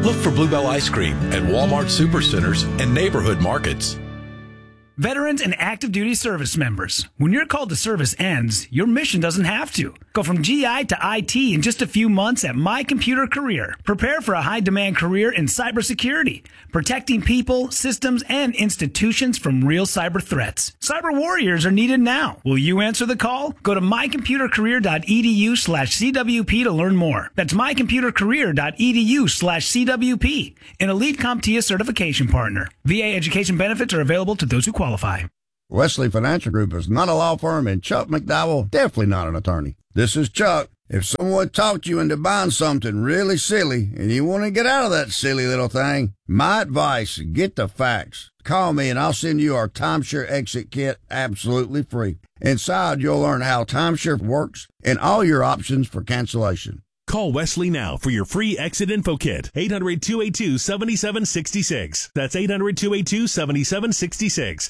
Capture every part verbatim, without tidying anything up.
Look for Bluebell Ice Cream at Walmart Supercenters and neighborhood markets. Veterans and active duty service members, when your call to service ends, your mission doesn't have to. Go from G I to I T in just a few months at My Computer Career. Prepare for a high-demand career in cybersecurity, protecting people, systems, and institutions from real cyber threats. Cyber warriors are needed now. Will you answer the call? Go to mycomputercareer.edu slash CWP to learn more. That's mycomputercareer.edu slash CWP, an Elite CompTIA certification partner. V A education benefits are available to those who qualify. Wesley Financial Group is not a law firm, and Chuck McDowell definitely not an attorney. This is Chuck. If someone talked you into buying something really silly and you want to get out of that silly little thing, my advice, get the facts. Call me and I'll send you our Timeshare Exit Kit absolutely free. Inside, you'll learn how timeshare works and all your options for cancellation. Call Wesley now for your free exit info kit. eight hundred, two eight two, seven seven six six. That's eight hundred, two eight two, seven seven six six.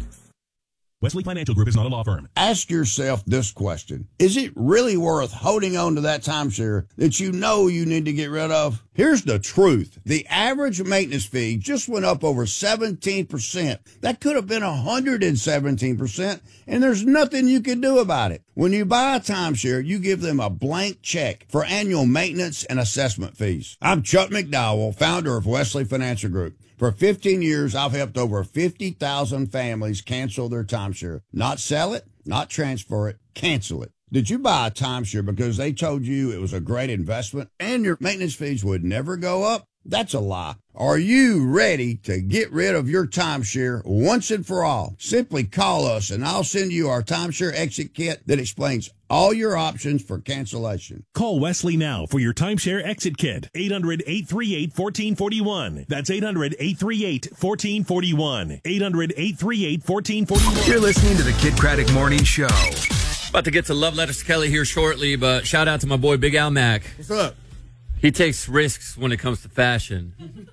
Wesley Financial Group is not a law firm. Ask yourself this question. Is it really worth holding on to that timeshare that you know you need to get rid of? Here's the truth. The average maintenance fee just went up over seventeen percent. That could have been one hundred seventeen percent, and there's nothing you can do about it. When you buy a timeshare, you give them a blank check for annual maintenance and assessment fees. I'm Chuck McDowell, founder of Wesley Financial Group. For fifteen years, I've helped over fifty thousand families cancel their timeshare. Not sell it, not transfer it, cancel it. Did you buy a timeshare because they told you it was a great investment and your maintenance fees would never go up? That's a lie. Are you ready to get rid of your timeshare once and for all? Simply call us and I'll send you our Timeshare Exit Kit that explains all your options for cancellation. Call Wesley now for your Timeshare Exit Kit. eight hundred, eight three eight, one four four one. That's eight hundred, eight three eight, one four four one. eight hundred, eight three eight, one four four one. You're listening to the Kid Craddock Morning Show. About to get to Love Letters to Kelly here shortly, but shout out to my boy Big Al Mack. What's up? He takes risks when it comes to fashion.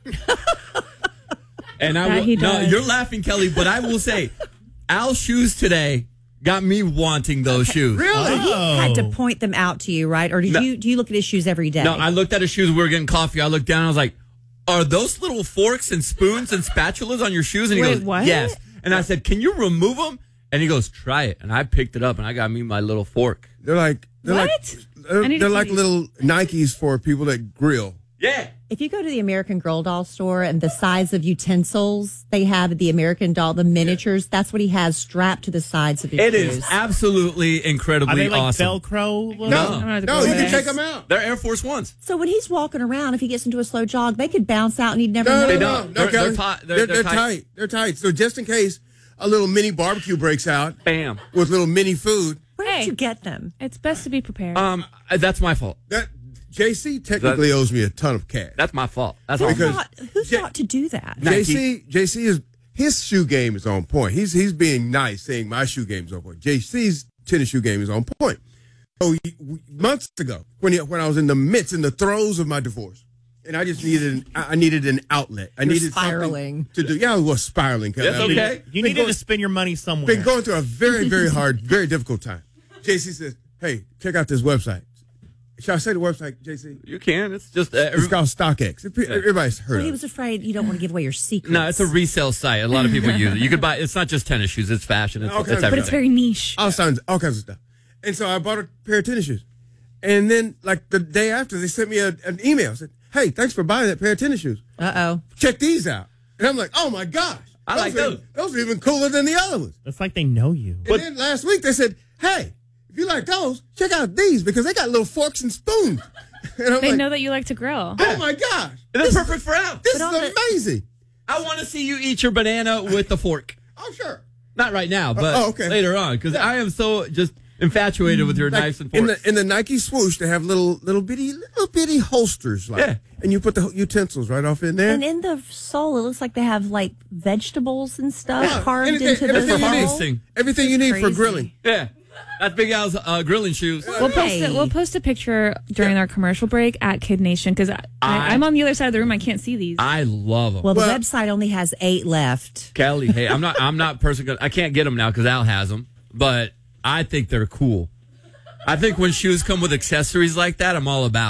And I That will, he no, does. you're laughing, Kelly, but I will say, Al's shoes today got me wanting those shoes. Really? He had to point them out to you, right? Or did No. you do you look at his shoes every day? No, I looked at his shoes. We were getting coffee. I looked down. And I was like, "Are those little forks and spoons and spatulas on your shoes?" And he Wait, goes, what? "Yes." And I said, "Can you remove them?" And he goes, "Try it." And I picked it up, and I got me my little fork. They're like they're What? like I they're, need to they're see like these. little Nikes for people that grill. Yeah. If you go to the American Girl doll store and the size of utensils they have at the American Doll, the miniatures, that's what he has strapped to the sides of his It shoes. is absolutely incredibly Are they like awesome. Velcro? No, No. I'm gonna have to no, go you back. can take them out. They're Air Force Ones. So when he's walking around, if he gets into a slow jog, they could bounce out and he'd never No, know. no, They no, don't. no, They're- Kelly. they're ti- they're- They're, they're they're tight. tight. They're tight. So just in case a little mini barbecue breaks out Bam. with little mini food, Where Hey. did you get them? It's best to be prepared. Um, that's my fault. that J C technically owes me a ton of cash. That's my fault. That's Who all. Because- thought, who J- thought to do that? J C J C is his shoe game is on point. He's he's being nice, saying my shoe game is on point. J C's tennis shoe game is on point. So he, months ago, when he, when I was in the midst, in the throes of my divorce, and I just needed an, I I needed an outlet. I You're needed spiraling. something to do. Yeah, I was spiraling. Kelly. That's I mean, okay. you been needed going- to spend your money somewhere. Been going through a very very hard, very difficult time. J C says, "Hey, check out this website." Should I say the website, J C? You can. It's just uh, It's called StockX. Everybody's heard So of he it. was afraid you don't want to give away your secrets. no. It's a resale site. A lot of people use it. You could buy. It's not just tennis shoes. It's fashion. It's, Okay. it's But everything. but it's very niche. all kinds, all kinds of stuff. And so I bought a pair of tennis shoes. And then, like, the day after, they sent me a, an email. Said, "Hey, thanks for buying that pair of tennis shoes. Uh-oh. Check these out." And I'm like, "Oh, my gosh. I like are those. even- those are even cooler than the other ones." It's like they know you. And then last week, they said, "Hey, if you like those, check out these because they got little forks and spoons." And I'm They like, know that you like to grill. "Oh, my gosh. They're This, perfect for Al. this is But on the- amazing." I want to see you eat your banana with the fork. Oh, sure. Not right now, but oh, okay. later on, because I am so just infatuated with your Like, knives and in forks. the in the Nike swoosh, they have little little bitty little bitty holsters, like, Yeah. and you put the utensils right off in there. And in the sole, it looks like they have like vegetables and stuff Yeah, carved anything- into the everything you sole. need. Interesting. Everything you need for crazy. grilling. Yeah, that's Big Al's uh, grilling shoes. We'll post Hey. it. We'll post a picture during our commercial break at Kid Nation because I, I- I'm on the other side of the room. I can't see these. I love them. Well, the Well- website only has eight left. Kelly, hey, I'm not. I'm not person. Gonna, I can't get them now because Al has them, but I think they're cool. I think when shoes come with accessories like that, I'm all about it.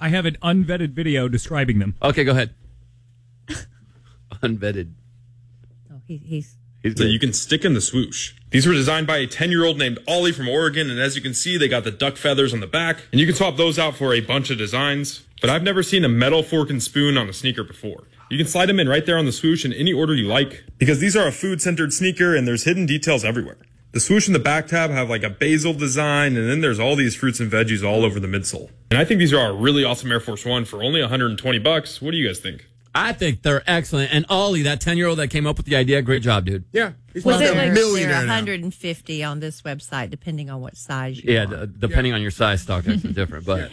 I have an unvetted video describing them. Okay, go ahead. Unvetted. Oh, he, he's. So you can stick in the swoosh. These were designed by a ten-year-old named Ollie from Oregon, and as you can see, they got the duck feathers on the back, and you can swap those out for a bunch of designs. But I've never seen a metal fork and spoon on a sneaker before. You can slide them in right there on the swoosh in any order you like, because these are a food-centered sneaker, and there's hidden details everywhere. The swoosh and the back tab have like a basil design, and then there's all these fruits and veggies all over the midsole. And I think these are a really awesome Air Force One for only one hundred twenty bucks. What do you guys think? I think they're excellent. And Ollie, that ten-year-old that came up with the idea, great job, dude. Yeah. He's Was like it a like millionaire they're now. one hundred fifty on this website, depending on what size you Yeah, want. d- depending on your size stock, that's different. But